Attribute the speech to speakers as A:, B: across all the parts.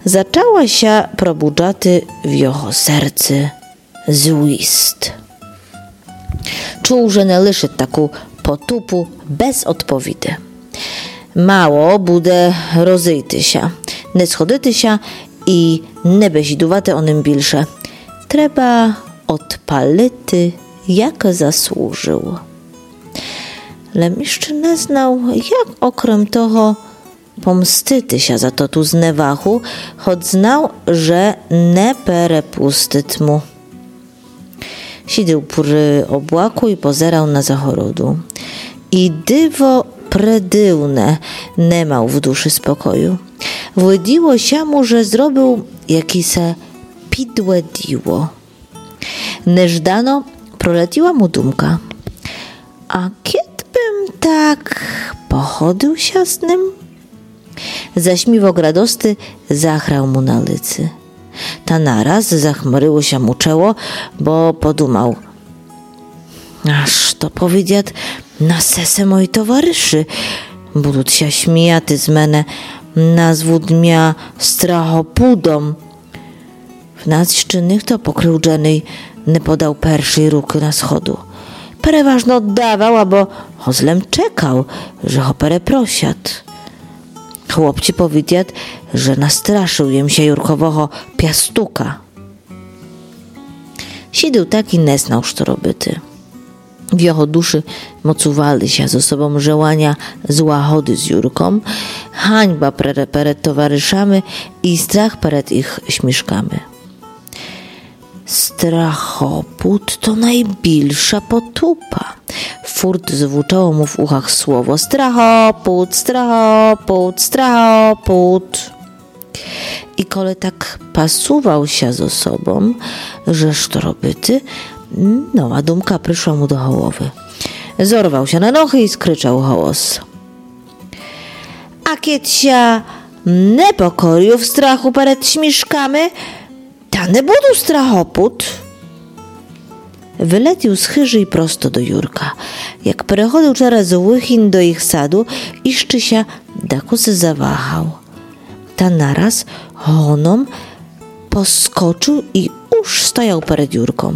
A: zaczęła się probudżaty w jeho serce złist. Czuł, że nie liszy taku potupu bez odpowiedzi. Mało bude rozejty się, nie schodity się i nie bezidowate o nim bilsze. Trzeba odpality, jak zasłużył. Lemiszcz nie znał, jak okrem toho pomstyty się za to tu znewachu, choć znał, że nie perepustyt mu. Siedział przy obłaku i pozerał na zachorodu. I dywo predyłne nie miał w duszy spokoju. Wydiło się mu, że zrobił jakise pidłe diło. Neżdano proleciła mu dumka. A kiedbym tak pochodził się z nim? Zaśmiwok radosty zachrał mu na licy. Ta naraz zachmaryło się mu czoło, bo podumał. Aż to powiedzieć na sese moi towarzyszy. Budут się śmijaty z mene, nazwód mia strachopudą. W nas szczynnych to pokrywdżenej nie podał pierwszej ruky na schodu. Pereważno oddawała, bo ozlem czekał, że ho pereprosiat. Chłopci powiedzieć, że nastraszył jem się Jurkowoho piastuka. Siedział tak i nie znał, co robić. W jeho duszy mocuwali się ze sobą żołania zła chody z Jurką, hańba przed towarzyszami i strach przed ich śmieszkami. Strachoput to najbilsza potupa. Furt zwuczało mu w uchach słowo strachoput, strachoput, strachoput. I kole tak pasuwał się ze sobą, żeż to robyty, nowa dumka przyszła mu do głowy. Zorwał się na nogi i skryczał głos. A kiedy się nie pokorił w strachu przed śmieszkami, ta nie budu strachoput. Wylecił z chyży i prosto do Jurka. Jak przechodził teraz łychin do ich sadu, iszczy się dakusy zawahał. Ta naraz honom poskoczył i już stojał przed Jurką.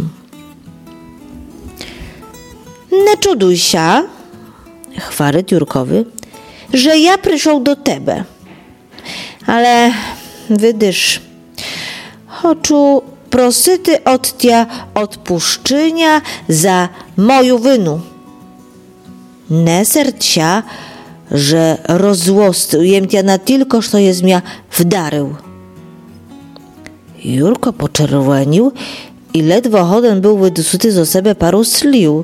A: Nie czuduj się, chwaryt Jurkowy, że ja przyszł do tebe. Ale wydysz, choczu prosyty od tia odpuszczenia za moją winu. Nie serć się, że rozłostył jem tia na tylko, co jest mia wdarył. Jurko poczerwonił i ledwo choden był wydusuty z siebie paru slił.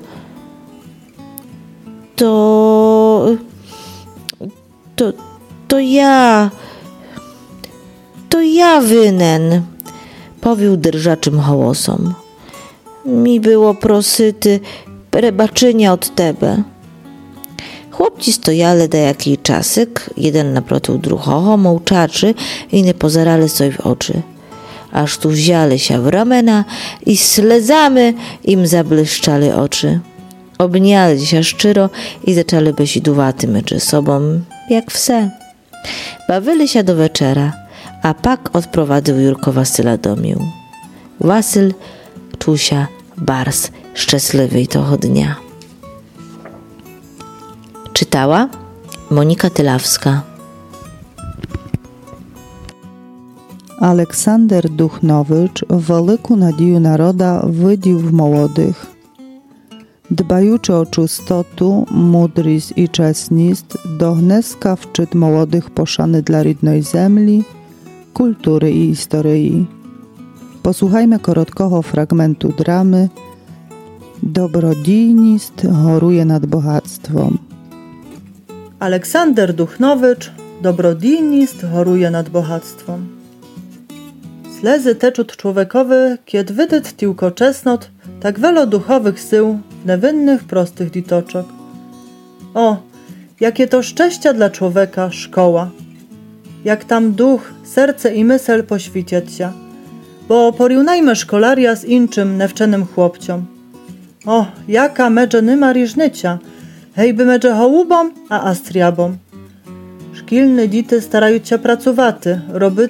A: To ja wynen, powił drżaczym hołosom. Mi było prosyty prebaczenia od tebe. Chłopci stojali da jakiś czasyk, jeden naprotiv drugiego, mołczaczy i nie pozerali sobie w oczy. Aż tu wzięli się w ramena i slezami im zabłyszczali oczy. Obniali się szczyro i zaczęli besidowaty między sobą, jak wse. Bawili się do wieczera, a pak odprowadził Jurko Wasyla do mił. Wasyl czuł się bardzo szczęśliwy tego dnia. Czytała Monika Tylawska.
B: Aleksander Duchnowicz wielką nadzieję naroda widział w młodych. Dbajuczy o czystotu, mądrość i czesność, do gneska wczyt młodych poszany dla rідної землі, kultury i historii. Posłuchajmy korotkoho fragmentu dramy Dobrodziejność choruje nad bogactwem.
C: Aleksander Duchnowicz, dobrodziejność choruje nad bogactwem. Slezy teczut człowiekowy, kiedy wydyt tylko czesnot, tak wielo duchowych sył w niewinnych, prostych ditoczok. O, jakie to szczęścia dla człowieka szkoła. Jak tam duch, serce i mysel poświeciać się. Bo porównajmy szkolaria z inczym, newczenym chłopciom. O, jaka medże nyma różnica, hejby medże hołubom, a astriabom. Szkilne dity starają się pracowaty,